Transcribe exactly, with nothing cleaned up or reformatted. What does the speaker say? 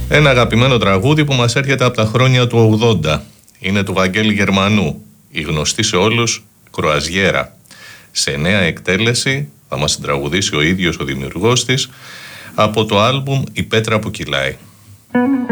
Ένα αγαπημένο τραγούδι που μας έρχεται από τα χρόνια του ογδόντα. Είναι του Βαγγέλη Γερμανού, η γνωστή σε όλους Κρουαζιέρα. Σε νέα εκτέλεση θα μας συντραγουδήσει ο ίδιος ο δημιουργός της από το άλμπουμ «Η πέτρα που κυλάει».